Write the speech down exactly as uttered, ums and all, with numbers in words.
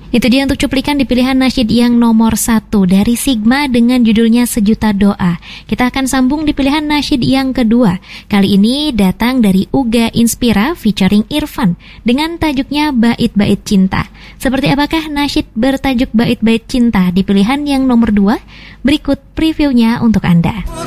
Itu dia untuk cuplikan di pilihan nasyid yang nomor satu dari Sigma dengan judulnya Sejuta Doa. Kita akan sambung di pilihan nasyid yang kedua. Kali ini datang dari Uga Inspira featuring Irfan dengan tajuknya Bait-Bait Cinta. Seperti apakah nasyid bertajuk Bait-Bait Cinta di pilihan yang nomor dua? Berikut previewnya untuk Anda.